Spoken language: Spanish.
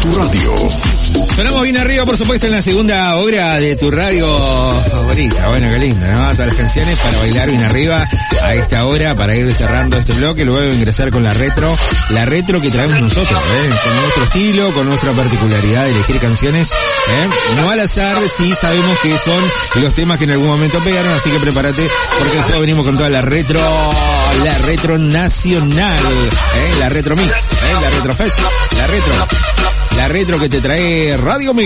tu radio. Sonamos bien arriba, por supuesto, en la segunda hora de tu radio favorita. Bueno, qué lindo, ¿no? Todas las canciones para bailar bien arriba a esta hora, para ir cerrando este bloque, luego ingresar con la retro que traemos nosotros, con nuestro estilo, con nuestra particularidad de elegir canciones, no al azar, sí sabemos que son los temas que en algún momento pegaron, así que prepárate, porque después venimos con toda la retro nacional, la retro mix, la retro fest, la retro que te trae Radio Mix.